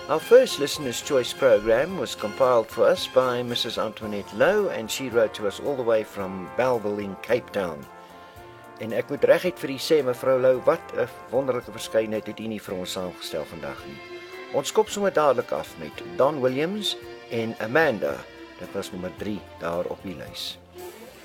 Our first Listener's Choice program was compiled for us by Mrs. Antoinette Lowe, and she wrote to us all the way from Bellville in Cape Town. En ek moet reguit vir u sê, mevrou Lou, wat 'n wonderlike verskeidenheid het u nie vir ons saamgestel vandag nie. Ons kop sommer dadelik af met Don Williams en Amanda. Dit was nommer 3 daar op die lys.